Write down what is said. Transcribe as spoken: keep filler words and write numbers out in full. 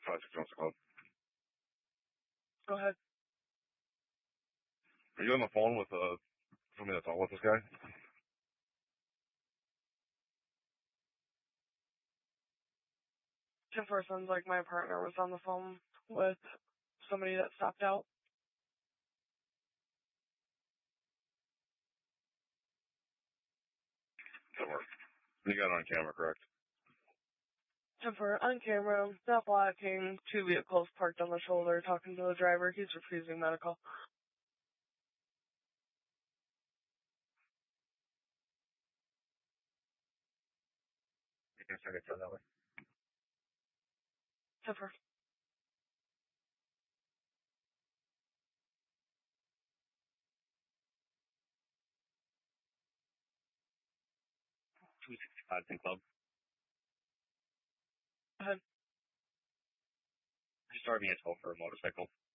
Five six one club. Go ahead. Are you on the phone with uh somebody that's on with this guy? ten four sounds like my partner was on the phone with somebody that stopped out. That works. You got it on camera, correct? ten four on camera, not blocking, two vehicles parked on the shoulder, talking to the driver. He's refusing medical. You can send it to that way. ten four. two sixty-five Tin Club. Go ahead. You started me a tow for a motorcycle.